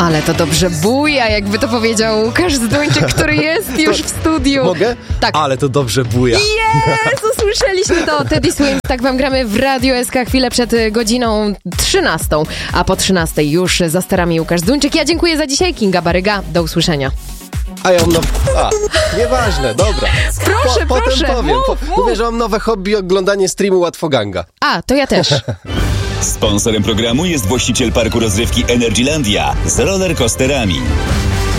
Ale to dobrze buja, jakby to powiedział Łukasz Zduńczyk, który jest już w studiu. Mogę? Tak. Ale to dobrze buja. Jest! Usłyszeliśmy to. Teddy Swims, tak wam gramy w Radio SK chwilę przed godziną 13. A po 13 już za sterami Łukasz Zduńczyk. Ja dziękuję za dzisiaj. Kinga Baryga. Do usłyszenia. A ja mam nieważne, dobra. Proszę, Potem proszę, powiem. mów. Mówię, że mam nowe hobby, oglądanie streamu Łatwoganga. A, to ja też. Sponsorem programu jest właściciel parku rozrywki Energylandia z rollercoasterami.